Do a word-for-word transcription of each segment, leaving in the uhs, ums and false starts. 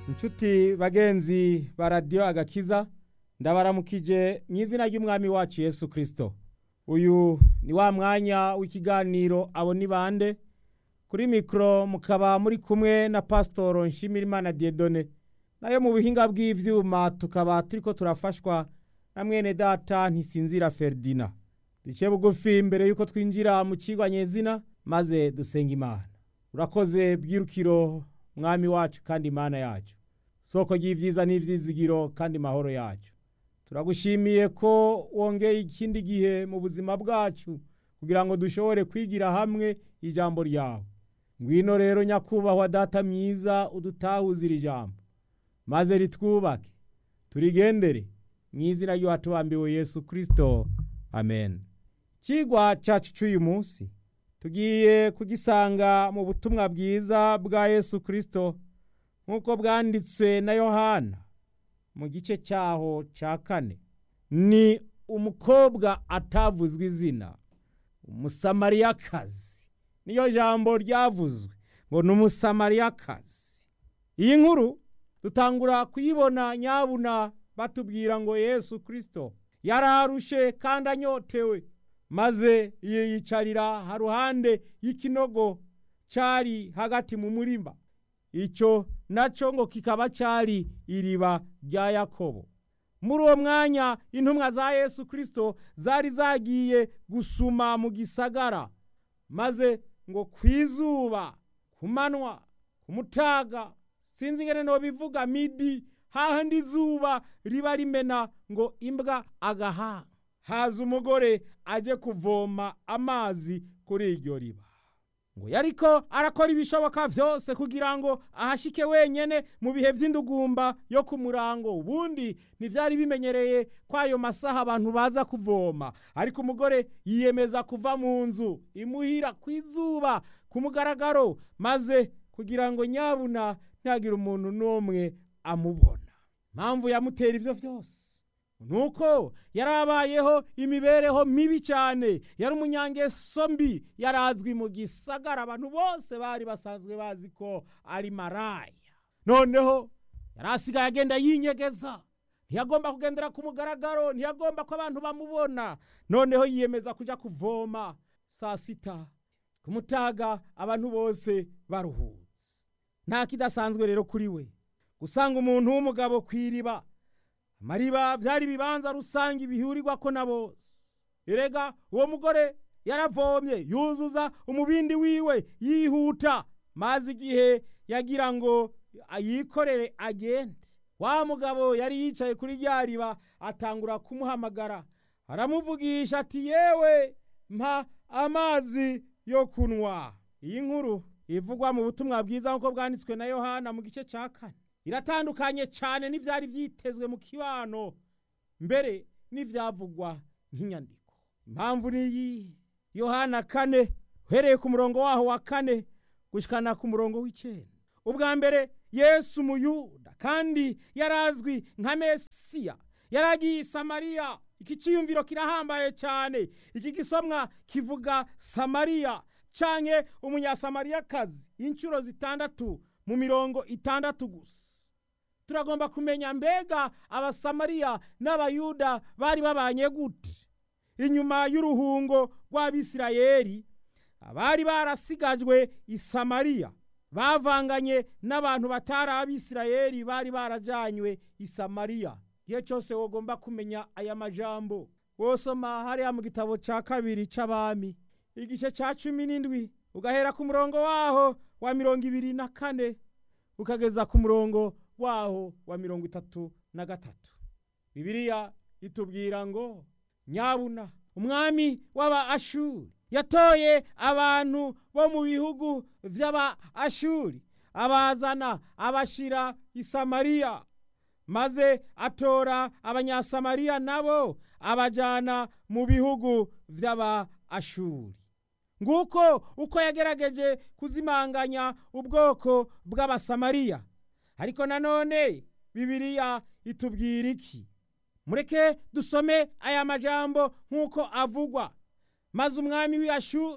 Inshuti bagenzi ba radiyo agakiza ndabaramukije mu izina ry'umwami wacu Yesu Kristo. Uyu ni wa mwanya w'ikiganiro abo ni bande, kuri mikro mukaba muri kumwe na Pastor Nshimirimana Dieudonné, nayo mu buhinga bw'ivyuma tukaba turiko turafashwa na mwene data Ntisinzira Ferdinand. Duce bugufi imbere yuko twinjira mu cigwa nyezina maze dusenga Imana. Urakoze bwirukiro mwami wacu kandi Imana yacu, soko ry'ivyiza n'ivyizigiro kandi mahoro yacu. Turagushimiye ko wongeye ikindi gihe mu buzima bwacu kugira ngo dushobore kwigira hamwe ijambo ryawe. Ngwino rero nyakubahwa data mwiza, udutahuzira ijambo maze ritwubake turigendere mu izina ry'uwatubambiwe Yesu Kristo, amen. Cigwa cacu c'uyu munsi tugiye kugisanga mu butumwa bwiza bwa Yesu Kristo nk'uko bwanditswe na Yohana mu gice cyaho ca kane. Ni umukobwa atavuzwe izina, umusamariyakazi, niyo jambo ryavuzwe ngo ni umusamariyakazi. Iyi nkuru dutangura kuyibona nyabuna batubwira ngo Yesu Kristo yararushe kandi anyotewe, maze yiyicarira haruhande y'ikinogo cari hagati mu murima. Ico naco ngo kikaba cari iriba rya Yakobo. Muri uwo mwanya intumwa za Yesu Kristo zari zagiye gusuma mu gisagara, maze ngo kwizuba, kumanwa, kumutaga, sinzi ngene no bivuga midi, hahandi izuba riba rimena ngo imbwa agaha, haza umugore aje kuvoma amazi kuri iryo riba. Ngo yariko arakora ibishoboka vyose kugira ngo ahashike wenyene mu bihe vy'indugumba yo ku murango. Ubundi ntivyari bimenyereye kwayo masaha abantu baza kuvoma, ariko umugore yiyemeza kuva mu nzu imuhira kwizuba ku mugaragaro, maze kugira ngo nyabuna ntagira umuntu n'umwe amubona. Mpamvu yamutera ivyo vyose nuko yarabayeho imibereho mibi cyane, yari umunyangeso mbi, yarazwi mu gisagara, abantu bose bari basanzwe bazi ko ari maraya. Noneho yarasigaye agenda yinyegeza, ntiyagomba kugendera ku mugaragaro, ntiyagomba ko abantu bamubona. Noneho yiyemeza kuja kuvoma saa sita ku mutaga, abantu bose baruhutse. Nta kidasanzwe rero kuri we gusanga umuntu w'umugabo kwiriba. Amariba vyari bibanza rusangi bihurirwako na bose. Erega uwo mugore yaravomye yuzuza umubindi wiwe yihuta, maze igihe yagira ngo ayikorere agende, wa mugabo yari yicaye kuri rya riba atangura kumuhamagara, aramuvugisha ati yewe mpa amazi yo kunwa. Iyi nkuru ivugwa mu butumwa bwiza nk'uko bwanditswe na Yohana mu gice ca kane. Iratandukanye cyane n'ivyari vyitezwe mu kibano, mbere n'ivyavugwa nk'inyandiko. Impamvu niyi: Yohana kane uhereye ku murongo waho wa kane gushikana ku murongo w'icenda. Ubwa mbere Yesu Muyuda kandi yarazwi nka Mesiya yaragiye Samariya. Iki ciyumviro kirahambaye cyane. Iki gisomwa kivuga Samariya canke umunyasamariyakazi incuro zitandatu mu mirongo itandatu gusa. Turagomba kumenya mbega abasamariya n'abayuda bari babanye gute inyuma y'uruhungo rw'Abisirayeli. Abari barasigajwe i Samariya bavanganye n'abantu batari Abisirayeli bari barajanywe i Samariya. Igihe cyose wogomba kumenya aya majambo, wosoma hariya mu gitabo ca kabiri c'Abami igice ca cumi n'indwi ugahera ku murongo waho wa mirongo ibiri na kane ukageza ku murongo waho wa mirongo itatu na gatatu. Bibiliya itubwira ngo nyabuna umwami w'aba Ashuri yatoye abantu bo mu bihugu vy'aba Ashuri abazana abashira i Samariya, maze atora abanyasamariya nabo abajana mu bihugu vy'aba Ashuri. Nguko uko yagerageje kuzimanganya ubwoko bw'abasamariya. Ariko nanone Bibiliya itubwira iki? Mureke dusome aya majambo nk'uko avugwa. Maze umwami w'Ashuri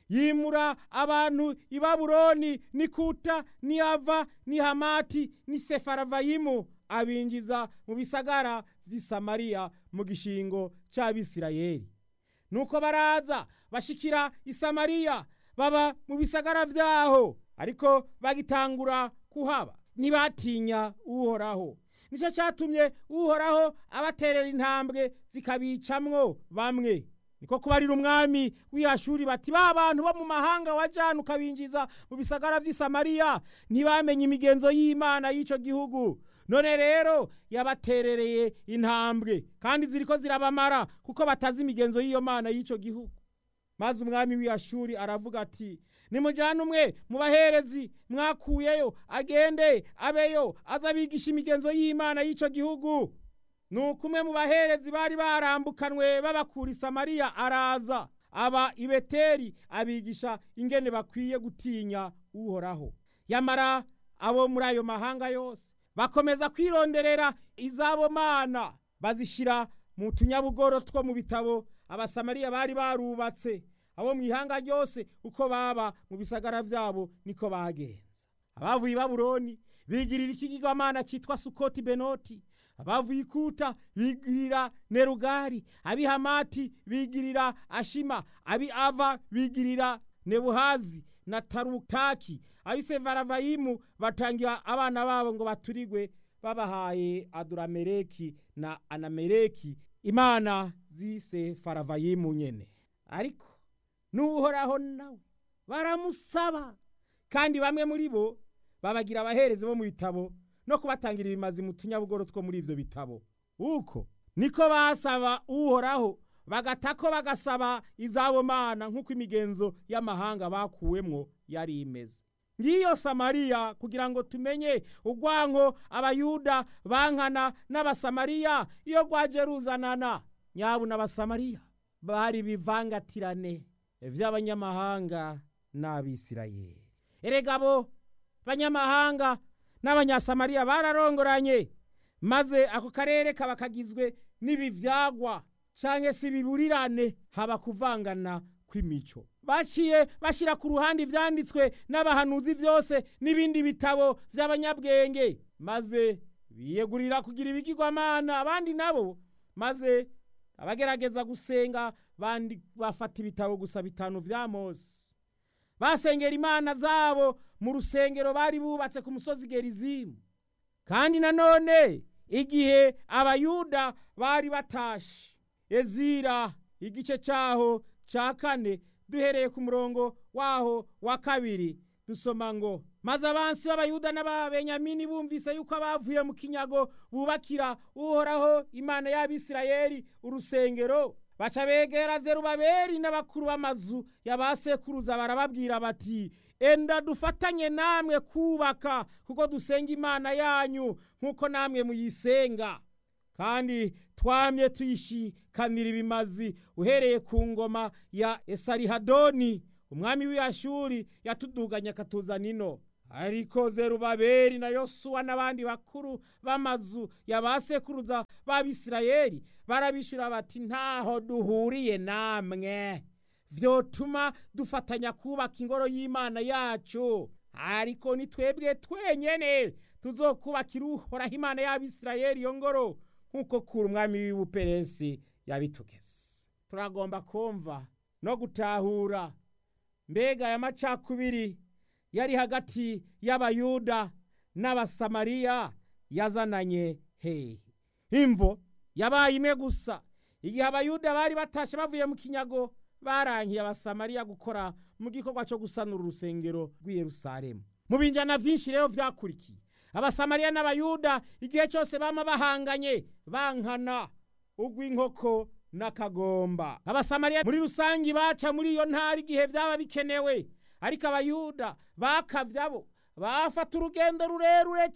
yimura abantu i Babuloni ni Kuta ni Ava ni Hamati ni Sefaravayimu abinjiza mu bisagara vy'i Samariya mu gishingo c'Abisirayeli. Nuko baraza bashikira i Samariya baba mu bisagara vyaho, ariko bagitangura kuhaba ntibatinya Uhoraho. Nico catumye Uhoraho abaterera intambwe zikabicamwo bamwe. Niko kubarira umwami w'Ashuri bati ba bantu bo mu mahanga wajana ukabinjiza mu bisagara vy'i Samariya ntibamenye imigenzo y'Imana y'ico gihugu. None rero yabaterereye intambwe kandi ziriko zirabamara kuko batazi imigenzo y'iyo Mana y'ico gihugu. Maze umwami w'Ashuri aravuga ati nimujane umwe mu baherezi mwakuyeyo agende abeyo azabigisha imigenzo y'Imana y'ico gihugu. Nuko umwe mu baherezi bari barambukanwe babakura i Samariya araza aba i Beteli abigisha ingene bakwiye gutinya Uhoraho. Yamara abo muri ayo mahanga yose bakomeza kwironderera izabo mana, bazishira mu tunyabugoro two mu bitabo Abasamariya bari barubatse. Abo mu ihanga ryose uko baba mu bisagara vyabo niko bagenza. Abavuye i Babuloni bigirira ikigirwamana citwa Sukoti Benoti, abavuye i Kuta bigirira Nerugari, abi Hamati bigirira Ashima, abi Ava bigirira Nebuhazi na Tarutaki, abi Sefaravayimu batangira abana babo ngo baturigwe babahaye Adurameleki na Anameleki, imana zi Sefaravayimu nyene. Ariko n'Uhoraho nawe baramusaba, kandi bamwe muri bo babagira abaherezi bo mu bitabo no kubatangira ibimazi mu tunyabugoro two muri ivyo bitabo. Uko niko basaba Uhoraho, bagatako bagasaba izabo mana nk'uko imigenzo y'amahanga bakuwemwo yari imeze. Ngiyo Samariya kugira ngo tumenye urwanko Abayuda bankana n'Abasamariya iyo rwaje ruzanana. Nyabu n'Abasamariya bari bivangatirane vy'abanyamahanga n'Abisirayeli. Erega bo banyamahanga n'Abanyasamariya bararongoranye, maze ako karere kaba kagizwe n'ibivyagwa canke si biburirane, haba kuvangana kw'imico. Baciye bashira ku ruhande ivyanditswe n'abahanuzi vyose n'ibindi bitabo vy'abanyabwenge, maze biyegurira kugira ibigirwamana abandi nabo, maze abagerageza gusenga bandi bafata ibitabo gusa bitanu vya Mose. Basengera imana zabo mu rusengero bari bubatse ku musozi Gerizimu. Kandi nanone igihe Abayuda bari batashe, Ezira igice caho ca kane duhereye ku murongo waho wa kabiri dusoma ngo maze abansi b'Abayuda n'Ababenyamini bumvise yuko abavuye mu kinyago bubakira Uhoraho Imana y'Abisirayeli urusengero, baca begera Zerubabeli n'abakuru b'amazu y'abasekuruza barababwira bati enda dufatanye namwe kubaka kuko dusenga Imana yanyu nkuko namwe muyisenga. Kandi twamye tuyishikanira ibimazi uhereye ku ngoma ya Esarihadoni umwami w'Ashuri yatuduganya katuzana ino. Ariko Zerubabeli na Yosuwa n'abandi bakuru b'amazu y'abasekuruza b'Abisirayeli barabishura bati ntaho duhuriye namwe vyotuma dufatanya kubaka ingoro y'Imana yacu, ariko ni twebwe twenyene tuzokubakira Uhoraho Imana y'Abisirayeli iyo ngoro nkuko kuri umwami w'Ubuperesi yabitugeze. Turagomba kumva no gutahura mbega ya macakubiri yari hagati y'Abayuda n'Abasamariya yazananye hehe? Imvo yabaye imwe gusa. Igihe Abayuda bari batashe bavuye mu kinyago, barankiye Abasamariya gukora mu gikorwa cyo gusanura urusengero rw'i Yerusalemu. Mu binjana vyinshi rero vyakurikiye, Abasamariya n'Abayuda igihe cyose bama bahanganye bankana ugw'inkoko n'akagomba. Abasamariya muri rusangi baca muri iyo ntara igihe vyaba bikenewe, ariko Abayuda bakavyabo bafata urugendo rurerure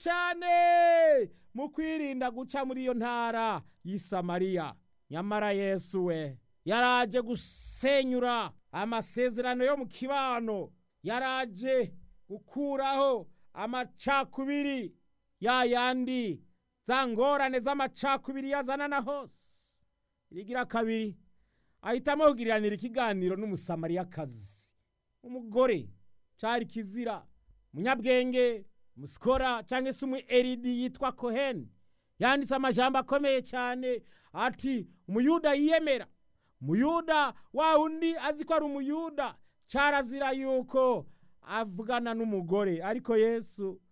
cyane mu kwirinda guca muri iyo ntara y'i Samariya. Nyamara Yesu we yaraje gusenyura amasezerano yo mu kibano, yaraje gukuraho amacakubiri ya yandi za ngorane z'amacakubiri yazanana hose. Irigira kabiri ahitamo kugiriranira ikiganiro n'Umusamariyakazi umugore cari kizira. Munyabwenge musikora cyangwa se umu eridi yitwa Koheni yanditse amajambo akomeye cyane ati umuyuda yiyemera, umuyuda wa undi azi ko ari umuyuda carazira yuko avugana n'umugore, ariko Yesu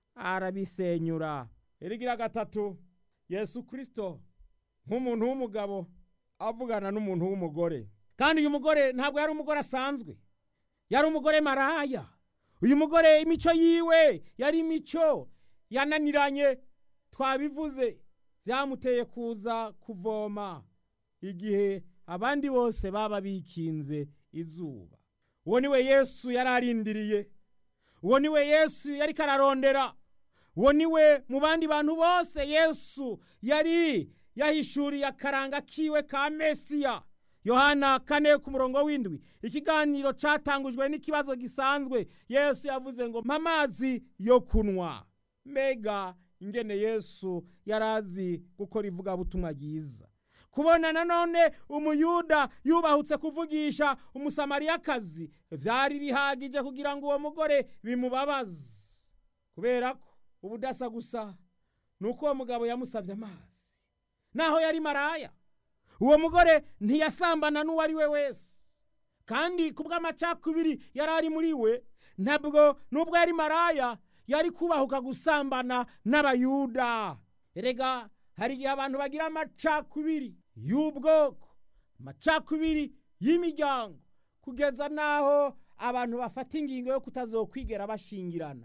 arabisenyura. Irigira gatatu, Yesu Kristo nk'umuntu w'umugabo avugana n'umuntu w'umugore, kandi uyu mugore ntabwo yari umugore asanzwe, yari umugore maraya. Uyu mugore imico yiwe yari imico yananiranye, twabivuze byamuteye kuza kuvoma igihe abandi bose baba bikinze izuba. Uwo niwe Yesu yararindiriye, uwo niwe Yesu yari kararondera, uwo niwe mu bandi bantu bose Yesu yari yahishuriye akaranga kiwe ka Mesiya. Yohana kane ku murongo w'indwi, ikiganiro catangujwe n'ikibazo gisanzwe. Yesu yavuze ngo mpamazi yo kunwa. Mbega ingene Yesu yarazi gukora ivugabutumwa ryiza. Kubona nanone umuyuda yubahutse kuvugisha umusamariyakazi vyari bihagije kugira ngo uwo mugore bimubabaze, kubera ko ubudasa gusa nuko uwo mugabo yamusavye amazi naho yari maraya. Uwo mugore ntiyasambana n'uwo ari we wese, kandi kubw'amacakubiri yari ari muri we, ntabwo nubwo yari maraya yari kubahuka gusambana n'abayuda. Erega hari igihe abantu bagira amacakubiri y'ubwoko, amacakubiri y'imiryango, kugeza naho abantu bafata ingingo yo kutazokwigera bashingirana.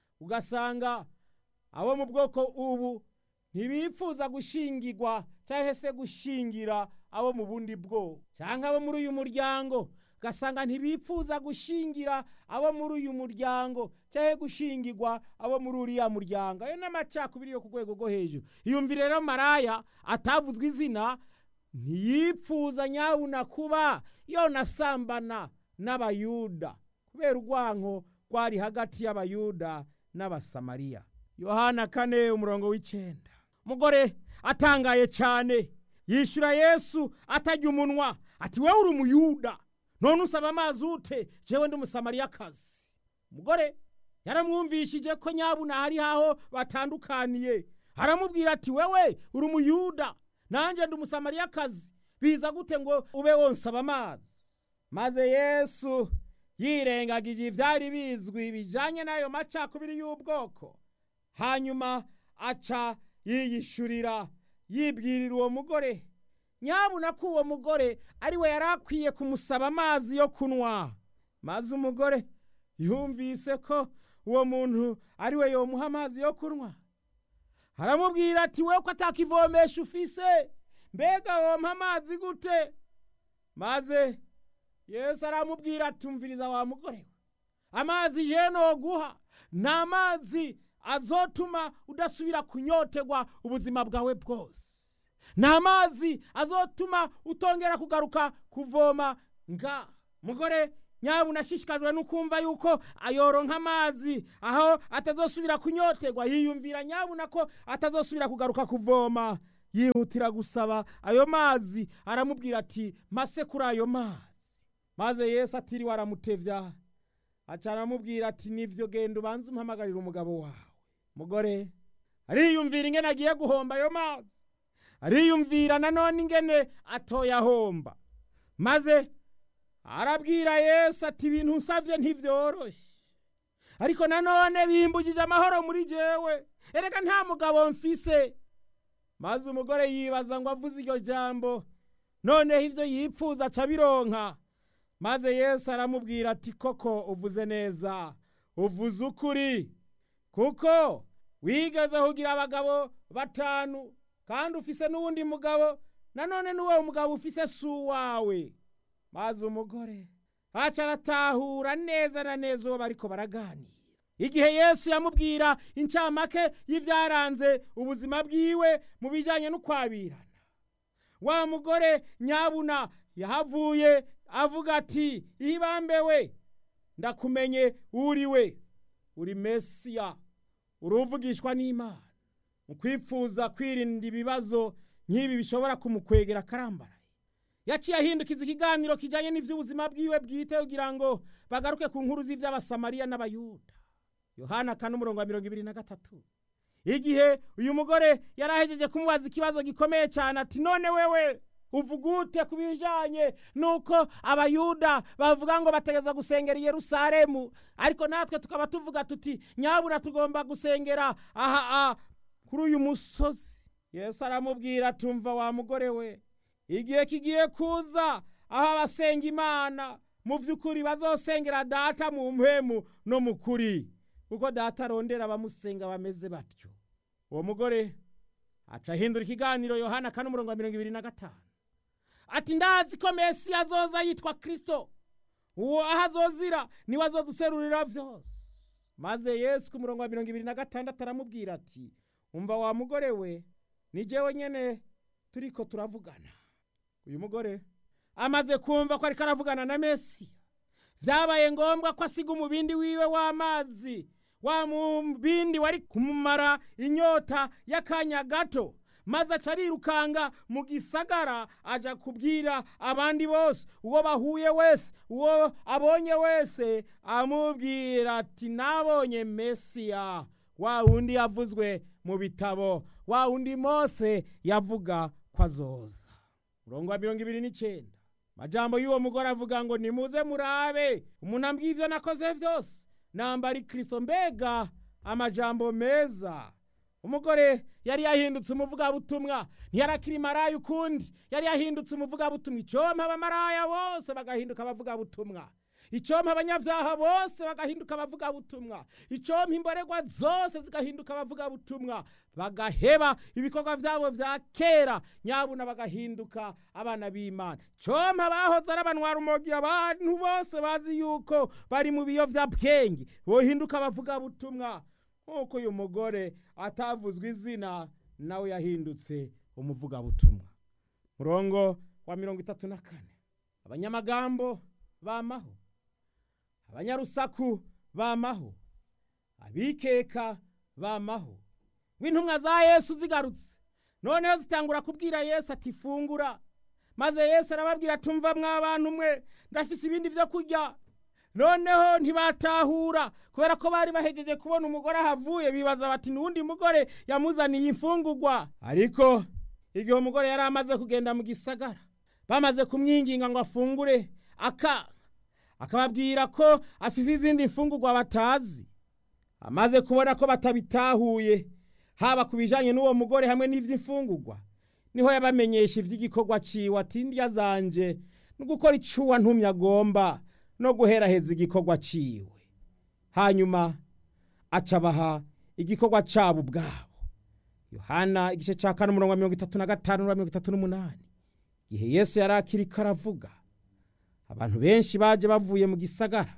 Ugasanga abo mu bwoko ubu ntibipfuza gushingirwa cyangwa se gushingira abo mu bundi bwoko, cyangwa abo muri uyu muryango ugasanga ntibipfuza gushingira abo muri uyu muryango cyangwa gushingirwa abo muri uriya muryango. Ayo n'amacakubiri yo ku rwego rwo hejuru. Iyumvire rero maraya atavuzwe izina ntiyipfuza nyabuna kuba yonasambana n'abayuda kubera urwanko rwari hagati y'abayuda n'abasamariya. Yohana kane umurongo w'icenda. Mugore atangaye cyane yishura Yesu atajya umunwa ati wewe uri umuyuda none usaba amazi ute jewe ndi umusamariyakazi. Mugore yaramwumvishije ko nyabuna hari haho batandukaniye, aramubwira ati wewe uri umuyuda nanje ndi umusamariyakazi, biza gute ngo ube wonsaba amazi? Maze Yesu yirengagije ivyari bizwi bijanye n'ayo macakubiri y'ubwoko, hanyuma aca yiyishurira yibwirira uwo mugore nyabuna ko uwo mugore ari we yarakwiye kumusaba amazi yo kunwa. Maze umugore yumvise ko uwo muntu ari we yomuha amazi yo kunwa, aramubwira ati wewe ko atakivomesha ufise, mbega wompa amazi gute? Maze Yesu aramubwira ati umviriza wa mugore we, amazi je noguha nta mazi azotuma udasubira kunyotegwa ubuzima bwawe bwose, nta mazi azotuma utongera kugaruka kuvoma nga. Mugore nyabuna ashishikajwe n'ukumva yuko ayoronka amazi aho atazosubira kunyotegwa, yiyumvira nyabuna ko atazosubira kugaruka kuvoma, yihutira gusaba ayo mazi. Aramubwira ati mase kuri ayo mazi. Maze Yesu atiriwe aramutevya, aca aramubwira ati nivyo, genda ubanze umpamagarira umugabo wawe. Mugore ariyumvira ingene agiye guhomba ayo mazi, ariyumvira nanone ingene atoya homba, maze arabwira Yesu ati ibintu nsavye ntivyoroshe, ariko nanone bimbujije amahoro muri jewe, erega nta mugabo mfise. Maze umugore yibaza ngo avuze iryo jambo noneho ivyo yipfuza aca bironka. Maze Yesu aramubwira ati koko uvuze neza, uvuze ukuri, kuko wigeze kugira abagabo batanu kandi ufise n'uwundi mugabo, nanone n'uwo mugabo ufise si uwawe. Maze umugore aca aratahura neza na neza uwo bariko baraganira. Igihe Yesu yamubwira incamake y'ivyaranze ubuzima bwiwe mu bijanye n'ukwabirana, wa mugore nyabuna yahavuye avuga ati ihibambewe, ndakumenye uriwe, uri Mesiya, uruvugishwa n'Imana. Mu kwipfuza kwirinda ibibazo nk'ibi bishobora kumukwegera karambaraye, yaciye ahindukiza ikiganiro kijanye n'ivy'ubuzima bwiwe bwite kugira ngo bagaruke ku nkuru z'ivy'abasamariya n'abayuda. Yohana kane umurongo wa mirongo ibiri na gatatu. Igihe uyu mugore yarahejeje kumubaza ikibazo gikomeye cyane ati none wewe uvuga ute ku bijanye nuko abayuda bavuga ngo bategeza gusengera i Yerusalemu, ariko natwe tukaba tuvuga tuti nyabura tugomba gusengera aha aha kuri uyu musozi. Yesu aramubwira tumva wa mugore we, igihe kigiye kuza aho abasenga Imana mu vy'ukuri bazosengera data mu mpemu no mu kuri, kuko data arondera abamusenga bameze batyo. Uwo mugore aca hindura ikiganiro. Yohana kane umurongo wa mirongo ibiri na gatanu ati ndazi ko Mesiya azoza yitwa Kristo, uwo aho azozira niwe azoduserurira vyose. Maze Yesu ku murongo wa mirongo ibiri na gatandatu aramubwira ati umva wa mugore we, ni jewe nyene turiko turavugana. Uyu mugore amaze kumva ko ariko aravugana na Mesiya, vyabaye ngombwa ko asiga umubindi wiwe w'amazi, wa mubindi wari kumumara inyota y'akanya gato, maze acarirukanga mu gisagara aja kubwira abandi bose, uwo bahuye wese, uwo abonye wese, amubwira ati nabonye Mesiya, wa wundi yavuzwe mu bitabo, wa wundi Mose yavuga ko azoza. Murongo wa mirongo ibiri n'icenda, majambo y'uwo mugore avuga ngo nimuze murabe umuntu ambwiye ivyo nakoze vyose, namba ari Kristo. Mbega amajambo meza! Umugore yari yahindutse umuvuga butumwa, ntiyarakiri maraya ukundi, yari yahindutse umuvuga butumwa. Icompa abamaraya bose bagahinduka abavuga butumwa, icompa abanyavyaha bose bagahinduka abavuga butumwa, icompa imborerwa zose zigahinduka abavuga butumwa, bagaheba ibikorwa vyabo vya kera, nyabuna bagahinduka abana b'Imana. Compa bahoze ari abanwara umogi, abantu bose bazi yuko bari mu biyovyabwenge, bohinduka abavuga butumwa. Nkuko uyu mugore atavuzwe izina, nawe yahindutse umuvuga butumwa. Murongo wa mirongo itatu na kane, abanyamagambo bamaho, abanyarusaku bamaho, abikeka bamaho. W'intumwa za Yesu zigarutse, noneho zitangura kubwira Yesu ati fungura. Maze Yesu arababwira tumva mw'abantu mwe, ndafise ibindi vyo kurya. Noneho ntibatahura, kubera ko bari bahejeje kubona umugore ahavuye, bibaza bati nundi mugore yamuzaniye imfungurwa. Ariko igihe umugore yari amaze kugenda mu gisagara, bamaze kumwinginga ngo afungure, aka akababwira ko afise izindi mfungurwa batazi. Amaze kubona ko batabitahuye haba kubijanye n'uwo mugore hamwe n'ivy'imfungurwa, niho yabamenyesha ivy'igikorwa ciwe ati ndya zanje no gukora icuwa ntumya agomba no guheraheza igikorwa ciwe. Hanyuma acabaha igikorwa cabo ubwabo. Yohana igice ca kane umurongo wa mirongo itatu na gatanu na mirongo itatu n'umunani. Igihe Yesu yari akiriko aravuga, abantu benshi baje bavuye mu gisagara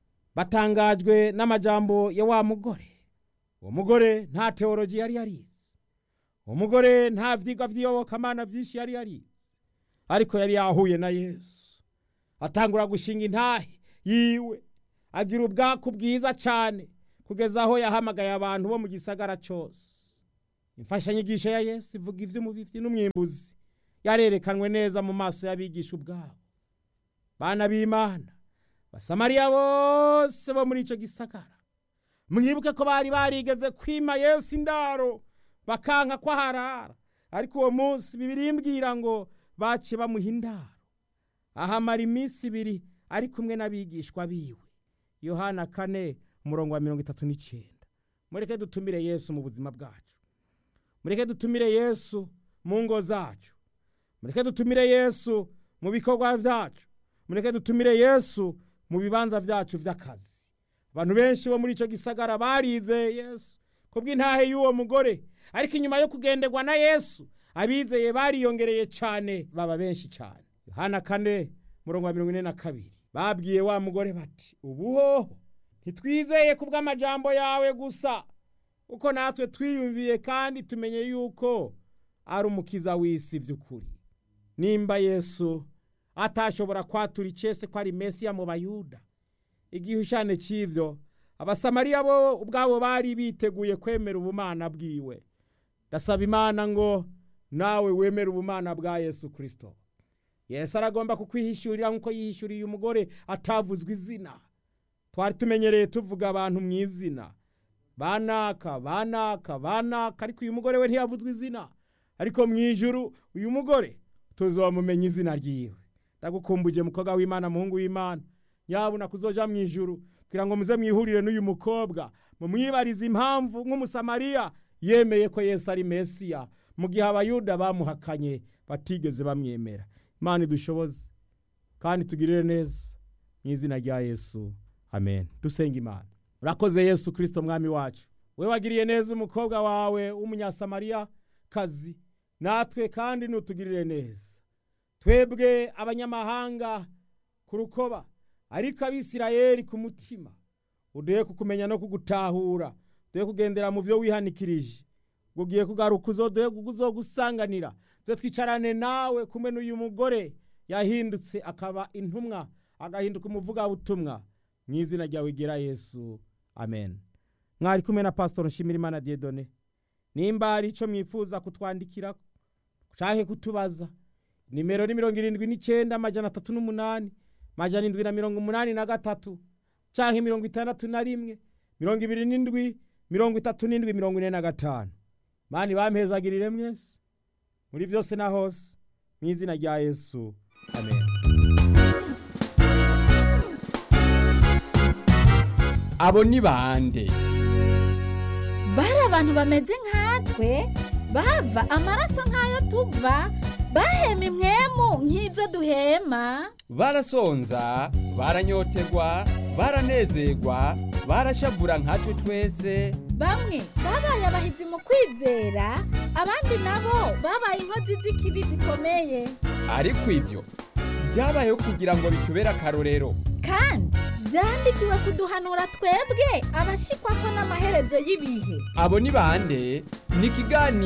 batangajwe n'amajambo ya wa mugore. Uwo mugore nta teoloji yari yarize, uwo mugore nta vyigwa vy'iyobokamana vyinshi yari yarize, ariko yari yahuye na Yesu, atangura gushinga intahe yiwe, agira ubwaku bwiza cyane kugeza aho yahamagaye abantu bo mu gisagara cyose. Imfashanyigisho ya Yesu ivuga ivy'umubivyi n'umwimbuzi yarerekanwe neza mu maso y'abigisha ubwabo. Bana b'Imana, Basamariya bose bo muri ico gisagara, mwibuke ko bari barigeze kwima Yesu indaro bakanka ko harara, ariko uwo munsi Bibiliya imbwira ngo bace bamuha indaro. Ahamara iminsi ibiri ari kumwe n'abigishwa biwe. Yohana kane umurongo wa mirongo itatu n'icenda. Mureke dutumire Yesu mu buzima bwacu, mureke dutumire Yesu mu ngo zacu, mureke dutumire Yesu mu bikorwa vyacu, mureke dutumire Yesu mu bibanza vyacu vy'akazi. Abantu benshi bo muri ico gisagara barize Yesu kubw'intahe y'uwo mugore, ariko inyuma yo kugenderwa na Yesu abizeye bariyongereye cane, baba benshi cane. Yohana kane murongo wa mirongo ine na kabiri, babwiye wa mugore bati ubuhoho ntitwizeye kubw'amajambo yawe gusa, uko natwe twiyumviye kandi tumenye yuko ari umukiza w'isi vy'ukuri. Nimba Yesu atashobora kwatura icese ko ari Mesiya mu Bayuda, igihushane c'ivyo Abasamariya bo ubwabo bari biteguye kwemera ubumana bwiwe. Ndasaba Imana ngo nawe wemere ubumana bwa Yesu Kristo. Yesu aragomba kukwihishurira nk'uko yihishuriye umugore atavuzwe izina. Twari tumenyereye tuvuga abantu mu izina, banaka banaka banaka, ariko uyu mugore we ntiyavuzwe izina. Ariko mu ijuru uyu mugore tuzomumenya izina ryiwe. Ndagukumbuje mukobwa w'Imana, muhungu w'Imana, nyabuna kuzoja mu ijuru kugira ngo muze mwihurire n'uyu mukobwa, mumwibarize impamvu nk'umusamariya yemeye ko Yesu ari Mesiya mu gihe abayuda bamuhakanye batigeze bamwemera. Imana idushoboze kandi tugirire neza mu izina rya Yesu, amen. Dusenga Imana. Urakoze Yesu Kristo mwami wacu, we wagiriye neza umukobwa wawe w'umunyasamariya kazi, natwe kandi nutugirire neza twebwe abanyamahanga ku rukoba, ariko Abisirayeli ku mutima. Uduhe kukumenya no kugutahura, duhe kugendera mu vyo wihanikirije. Ugiye kugaruka uzoduhe kuzogusanganira, twe twicarane nawe kumwe n'uyu mugore yahindutse akaba intumwa, agahinduka umuvuga butumwa. Mu izina ryawe gira Yesu, amen. Mwari kumwe na Pastor Nshimirimana Dieudonné. Nimba ari ico mwifuza kutwandikira canke kutubaza, nimero ni mirongo irindwi n'icenda amajana atatu n'umunani amajana indwi na mirongo umunani na gatatu, canke mirongo itandatu na rimwe mirongo ibiri n'indwi mirongo itatu n'indwi mirongo ine na gatanu. Mani bampezagirire mwese muri vyose na hose, mu izina rya Yesu, amen. Abo ni bande? Bari abantu bameze nkatwe, bava amaraso nk'ayo tuva, bahema imwemu nk'izo duhema, barasonza, baranyotegwa, baranezerwa, barashavura nkatwe twese. Bamwe babaye abahizi mu kwizera, abandi nabo babaye inkozi z'ikibi zikomeye. Ariko ivyo byabayeho kugira ngo bitubere akarorero, kandi byandikiwe kuduhanura twebwe abashikwako n'amaherezo y'ibihe. Abo ni bande? Ni kiganiro